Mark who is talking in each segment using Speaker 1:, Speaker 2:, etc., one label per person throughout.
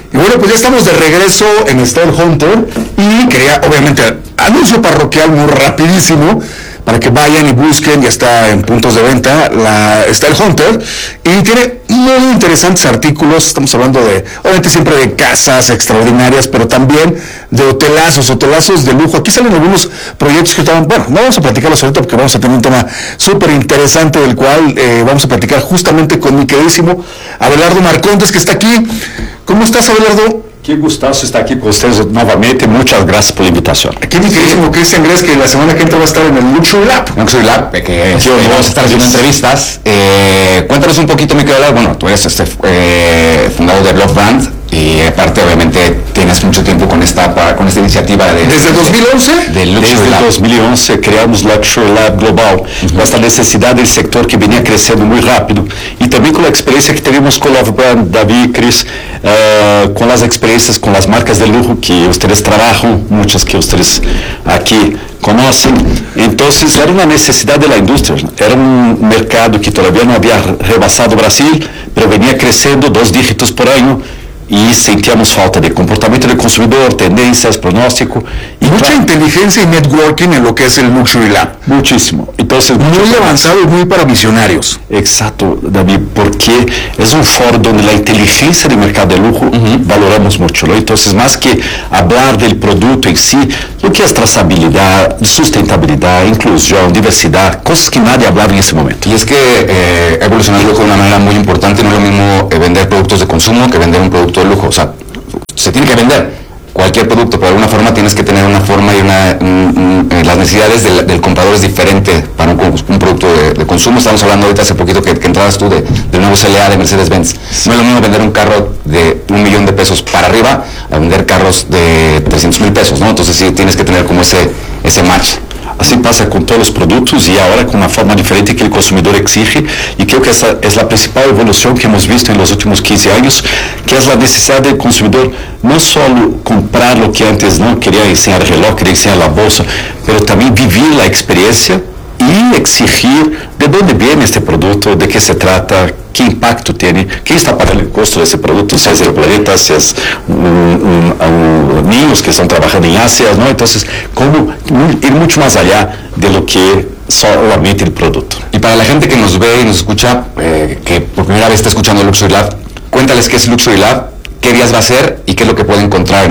Speaker 1: Y bueno, pues ya estamos de regreso en Style Hunter y quería, obviamente, anuncio parroquial muy rapidísimo para que vayan y busquen, ya está en puntos de venta, la Style Hunter, y tiene muy interesantes artículos. Estamos hablando de, obviamente siempre de casas extraordinarias, pero también de hotelazos de lujo. Aquí salen algunos proyectos que estaban, bueno, no vamos a platicarlos ahorita porque vamos a tener un tema súper interesante del cual vamos a platicar justamente con mi queridísimo Abelardo Marcondes, que está aquí. ¿Cómo estás, Abelardo?
Speaker 2: Qué gustazo estar aquí con ustedes nuevamente. Muchas gracias por la invitación.
Speaker 1: Aquí mi queridísimo Cristian Gres, que la semana que entra va a estar en el Luxury Lab.
Speaker 3: Luxury Lab, que vamos a estar haciendo entrevistas. Cuéntanos un poquito, mi querido. Bueno, tú eres fundador de Love Brand y aparte, obviamente, tienes mucho tiempo con esta iniciativa de...
Speaker 1: ¿Desde 2011?
Speaker 2: Desde 2011 creamos Luxury Lab Global, con esta necesidad del sector que venía creciendo muy rápido y también con la experiencia que tenemos con Love Brand, David, Chris, con las experiencias con las marcas de lujo que ustedes trabajan, muchas que ustedes aquí conocen. Entonces era una necesidad de la industria, era un mercado que todavía no había rebasado Brasil, pero venía creciendo 2 dígitos por año y sentíamos falta de comportamiento del consumidor, tendencias, pronóstico.
Speaker 1: Y mucha inteligencia y networking en lo que es el Luxury Lab.
Speaker 2: Muchísimo. Entonces,
Speaker 1: muy avanzado y muy para visionarios.
Speaker 2: Exacto, David, porque es un foro donde la inteligencia del mercado de lujo valoramos mucho, ¿no? Entonces, más que hablar del producto en sí, lo que es trazabilidad, sustentabilidad, inclusión, diversidad, cosas que nadie hablaba en ese momento.
Speaker 3: Y es que evolucionarlo de una manera muy importante. No es lo mismo vender productos de consumo que vender un producto de lujo. O sea, se tiene que vender cualquier producto, pero de alguna forma tienes que tener una forma y las necesidades del comprador es diferente para un producto de consumo. Estamos hablando ahorita hace poquito que entrabas tú del nuevo CLA de Mercedes-Benz. No es lo mismo vender un carro de $1 millón para arriba a vender carros de 300,000 pesos, ¿no? Entonces sí tienes que tener como ese match.
Speaker 2: Así pasa con todos los productos y ahora con una forma diferente que el consumidor exige, y creo que esa es la principal evolución que hemos visto en los últimos 15 años, que es la necesidad del consumidor no solo comprar lo que antes no quería, enseñar el reloj, quería enseñar la bolsa, pero también vivir la experiencia y exigir de dónde viene este producto, de qué se trata, qué impacto tiene, quién está pagando el costo de ese producto, si es el planeta, si es niños que están trabajando en Asia, ¿no? Entonces, cómo ir mucho más allá de lo que solamente el producto.
Speaker 3: Y para la gente que nos ve y nos escucha, que por primera vez está escuchando Luxury Lab, cuéntales qué es Luxury Lab, qué días va a ser y qué es lo que pueden encontrar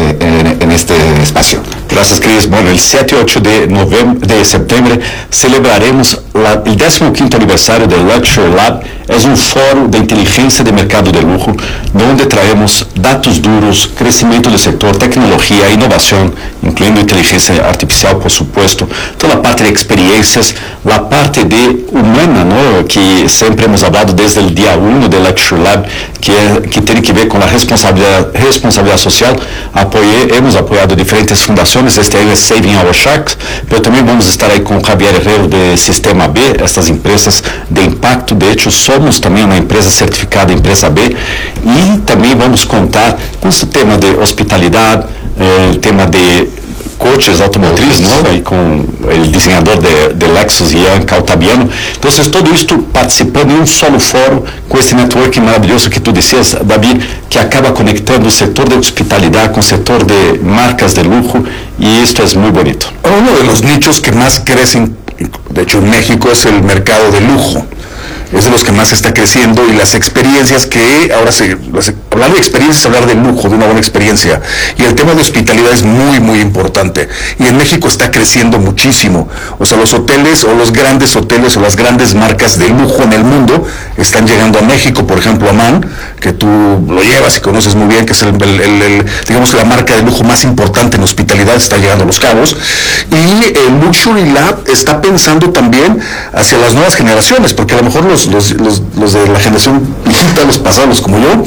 Speaker 3: en este espacio.
Speaker 2: Gracias, Cris. Bueno, el 7 y 8 de septiembre celebraremos el 15º aniversario del Luxury Lab. Es un foro de inteligencia de mercado de lujo, donde traemos datos duros, crecimiento del sector, tecnología, innovación, incluyendo inteligencia artificial, por supuesto, toda la parte de experiencias, la parte de humana, ¿no? Que siempre hemos hablado desde el día 1 del Luxury Lab, que tiene que ver con la responsabilidad social. Hemos apoyado diferentes fundaciones. Este año es Saving Our Sharks, pero también vamos a estar ahí con Javier Herrero de Sistema B, estas empresas de impacto. De hecho, somos también una empresa certificada, Empresa B, y también vamos a contar con este tema de hospitalidad, el tema de coches automotriz, ¿no? Ahí con el diseñador de Lexus, Ian Caltabiano. Entonces, todo esto participando en un solo foro, con este networking maravilloso que tú decías, David, que acaba conectando el sector de hospitalidad con el sector de marcas de lujo, y esto es muy bonito.
Speaker 1: Uno de los nichos que más crecen, de hecho en México, es el mercado de lujo. Es de los que más está creciendo, y las experiencias que ahora hablar de experiencias, hablar de lujo, de una buena experiencia, y el tema de hospitalidad es muy muy importante, y en México está creciendo muchísimo. O sea, los hoteles o los grandes hoteles o las grandes marcas de lujo en el mundo están llegando a México. Por ejemplo, Aman, que tú lo llevas y conoces muy bien, que es digamos la marca de lujo más importante en hospitalidad, está llegando a Los Cabos, y el Luxury Lab está pensando también hacia las nuevas generaciones, porque a lo mejor los de la generación viejita, los pasados como yo,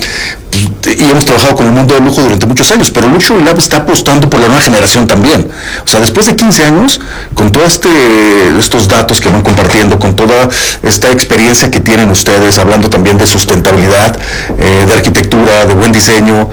Speaker 1: y hemos trabajado con el mundo del lujo durante muchos años, pero Luxury Lab está apostando por la nueva generación también. O sea, después de 15 años, con todos estos datos que van compartiendo, con toda esta experiencia que tienen ustedes, hablando también de sustentabilidad, de arquitectura, de buen diseño,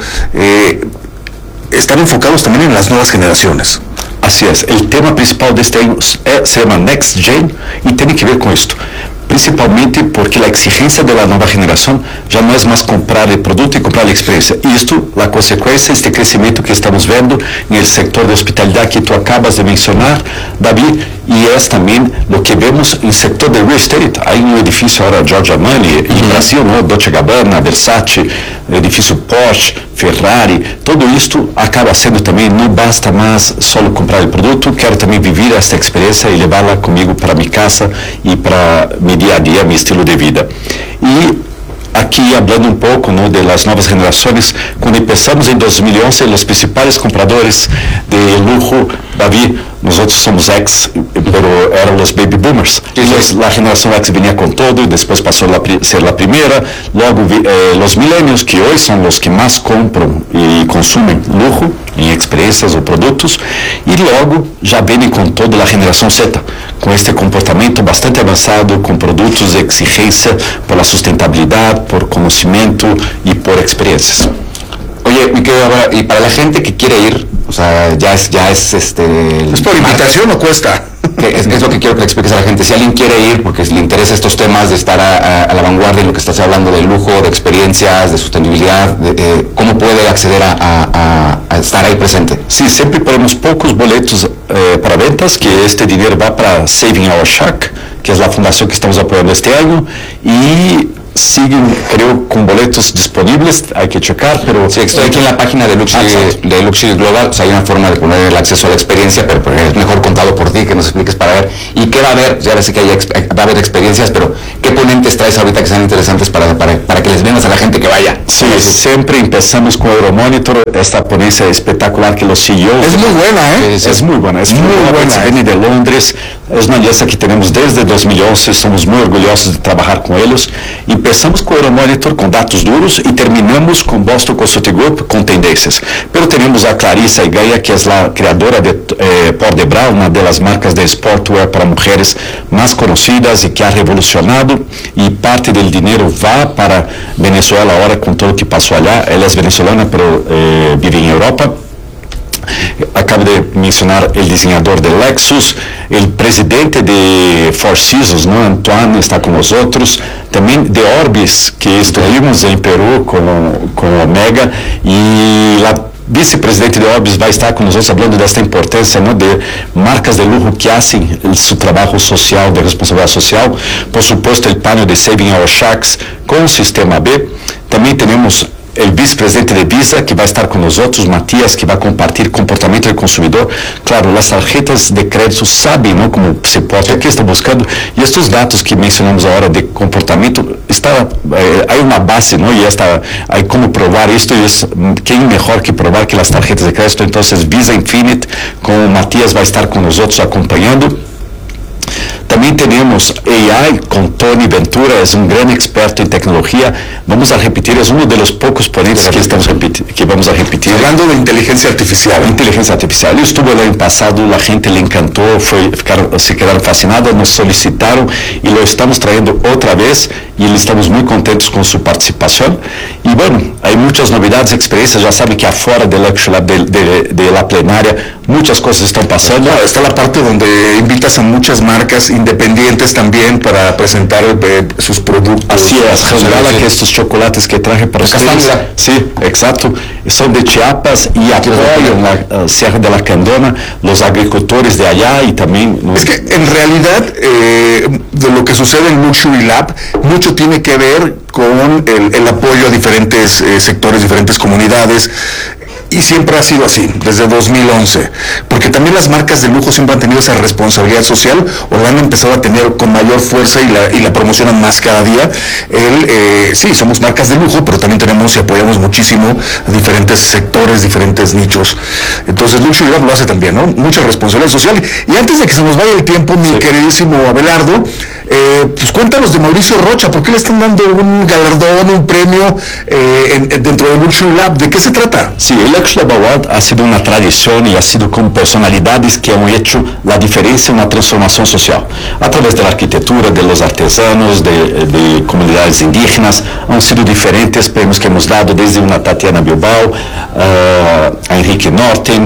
Speaker 1: están enfocados también en las nuevas generaciones.
Speaker 2: Así es, el tema principal de este año se llama Next Gen y tiene que ver con esto. principalmente porque la exigencia de la nueva generación ya no es más comprar el producto y comprar la experiencia. Y esto, la consecuencia es este crecimiento que estamos viendo en el sector de hospitalidad que tú acabas de mencionar, David, y es también lo que vemos en el sector de real estate. Hay un edificio ahora, Giorgio Armani, en Brasil, ¿no? Dolce Gabbana, Versace, edificio Porsche, Ferrari, todo esto acaba siendo también, no basta más solo comprar el producto, quiero también vivir esta experiencia y llevarla conmigo para mi casa y para mi día a día, mi estilo de vida. Y aquí hablando un poco, ¿no?, de las nuevas generaciones, cuando empezamos en 2011, los principales compradores de lujo, David, nosotros somos ex, pero eran los baby boomers. La generación X venía con todo y después pasó a ser la primera. Luego los millennials, que hoy son los que más compran y consumen lujo en experiencias o productos. Y luego ya viene con toda la generación Z, con este comportamiento bastante avanzado, con productos de exigencia por la sustentabilidad, por conocimiento y por experiencias.
Speaker 3: Oye, y para la gente que quiere ir, o sea, ¿Es
Speaker 1: por invitación o cuesta?
Speaker 3: Es lo que quiero que le expliques a la gente. Si alguien quiere ir porque le interesa estos temas de estar a la vanguardia en lo que estás hablando de lujo, de experiencias, de sostenibilidad, ¿cómo puede acceder a estar ahí presente?
Speaker 2: Sí, siempre ponemos pocos boletos para ventas, que este dinero va para Saving Our Shark, que es la fundación que estamos apoyando este año, y siguen, creo, con boletos disponibles, hay que checar, pero...
Speaker 3: Sí, estoy aquí en la página de Luxury Global, o sea, hay una forma de poner el acceso a la experiencia, pero es mejor contado por ti, que nos expliques para ver. ¿Y qué va a haber? Ya sé que va a haber experiencias, pero ¿qué ponentes traes ahorita que sean interesantes para que les vendas a la gente que vaya?
Speaker 2: Sí, siempre empezamos con Euromonitor, esta ponencia espectacular que los CEOs...
Speaker 1: Es muy buena, ¿eh?
Speaker 2: Es muy buena, es muy buena. Viene de Londres, es una alianza que tenemos desde 2011, somos muy orgullosos de trabajar con ellos. Empezamos com o Euromonitor, com dados duros, e terminamos com Boston Consulting Group, com tendências. Pero temos a Clarissa Igaia, que é a criadora de Port de Bra, uma das marcas de sportwear para mulheres mais conhecidas e que ha revolucionado, e parte do dinheiro vai para Venezuela agora com tudo o que passou allá. Ela é venezolana, pero vive em Europa. Acabo de mencionar el diseñador de Lexus, el presidente de Four Seasons, ¿no?, Antoine, está con nosotros, también de Orbis, que estuvimos en Perú con Omega, y la vicepresidente de Orbis va a estar con nosotros hablando de esta importancia, ¿no?, de marcas de lujo que hacen su trabajo social, de responsabilidad social. Por supuesto, el panel de Saving Our Sharks con Sistema B. También tenemos el vicepresidente de Visa, que va a estar con nosotros, Matías, que va a compartir comportamiento del consumidor. Claro, las tarjetas de crédito saben, ¿no?, cómo se porta, qué está buscando, y estos datos que mencionamos ahora de comportamiento, hay una base, ¿no?, y hay cómo probar esto, y es quién mejor que probar que las tarjetas de crédito. Entonces, Visa Infinite, con Matías, va a estar con nosotros acompañando. También tenemos AI con Tony Ventura, es un gran experto en tecnología. Vamos a repetir, es uno de los pocos ponentes que vamos a repetir.
Speaker 1: Hablando de inteligencia artificial.
Speaker 2: Inteligencia artificial. Yo estuve el año pasado, la gente le encantó, se quedaron fascinados, nos solicitaron y lo estamos trayendo otra vez y estamos muy contentos con su participación. Y bueno, hay muchas novedades, experiencias, ya saben que afuera del Luxury Lab, de la plenaria, muchas cosas están pasando.
Speaker 1: Claro, está la parte donde invitas a muchas marcas independientes también para presentar sus productos.
Speaker 2: Así es, regala que estos chocolates que traje para ustedes. Sí, exacto. Son de Chiapas y apoyan la Sierra de la Candona, los agricultores de allá y también...
Speaker 1: Es que en realidad de lo que sucede en Luxury Lab, mucho tiene que ver con el apoyo a diferentes sectores, diferentes comunidades. Y siempre ha sido así, desde 2011, porque también las marcas de lujo siempre han tenido esa responsabilidad social, o la han empezado a tener con mayor fuerza y la promocionan más cada día. Sí, somos marcas de lujo, pero también tenemos y apoyamos muchísimo a diferentes sectores, diferentes nichos. Entonces Luxury Lab lo hace también, ¿no? Mucha responsabilidad social. Y antes de que se nos vaya el tiempo, mi queridísimo Abelardo, pues cuéntanos de Mauricio Rocha. ¿Por qué le están dando un galardón, un premio dentro de Luxury Lab? ¿De qué se trata?
Speaker 2: Sí, el Luxury Lab Award ha sido una tradición y ha sido con personalidades que han hecho la diferencia en la transformación social. A través de la arquitectura, de los artesanos, de comunidades indígenas, han sido diferentes premios que hemos dado, desde una Tatiana Bilbao, a Enrique Norten,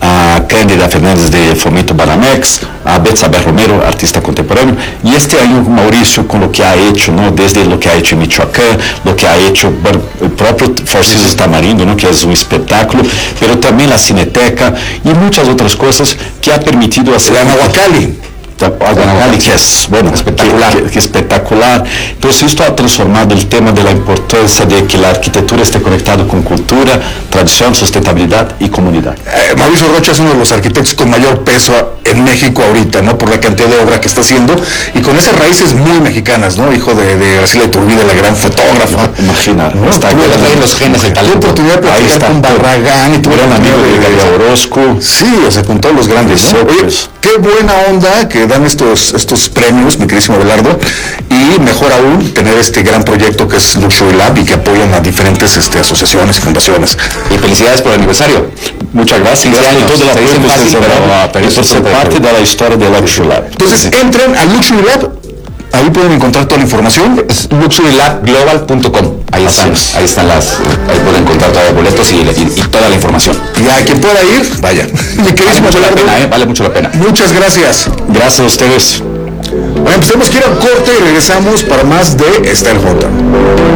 Speaker 2: a Cândida Fernández de Fomento Banamex, a Betsabe Romero, artista contemporáneo, y este año Mauricio con lo que ha hecho, ¿no? Desde lo que ha hecho en Michoacán, lo que ha hecho, bueno, el propio Four Seasons Tamarindo, ¿no? Que es un espectáculo, pero también la Cineteca y muchas otras cosas que ha permitido hacer...
Speaker 1: La Nahuacali.
Speaker 2: Que es, bueno, espectacular. Que espectacular. Entonces esto ha transformado el tema de la importancia de que la arquitectura esté conectada con cultura, tradición, sustentabilidad y comunidad.
Speaker 1: Mauricio Rocha es uno de los arquitectos con mayor peso en México ahorita, ¿no? Por la cantidad de obra que está haciendo y con esas raíces muy mexicanas, ¿no? Hijo de Graciela Iturbide, la gran fotógrafa.
Speaker 2: Imagina,
Speaker 1: ¿no?
Speaker 2: está
Speaker 1: ahí los genes, el talento. Tuve oportunidad de platicar con Barragán y tuve
Speaker 2: un amigo de Gabriel Orozco.
Speaker 1: Sí, o sea, con todos los grandes, ¿no? Oye, qué buena onda que dan estos premios, mi queridísimo Abelardo, y mejor aún tener este gran proyecto que es Luxury Lab y que apoyan a diferentes asociaciones y fundaciones.
Speaker 3: Y felicidades por el aniversario.
Speaker 2: Muchas gracias.
Speaker 3: Gracias
Speaker 2: Por todo el apoyo que ustedes han dado por ser parte de la historia de Luxury Lab.
Speaker 1: Entonces, entren a Luxury Lab. Ahí pueden encontrar toda la información.
Speaker 3: Es luxurylabglobal.com. Ahí están ahí pueden encontrar todos los boletos y toda la información.
Speaker 1: Y a quien pueda ir, vaya. Mi queridísimo Abelardo,
Speaker 3: vale mucho la pena.
Speaker 1: Muchas gracias.
Speaker 2: Gracias a ustedes.
Speaker 1: Bueno, pues tenemos que ir a corte y regresamos para más de Estel J.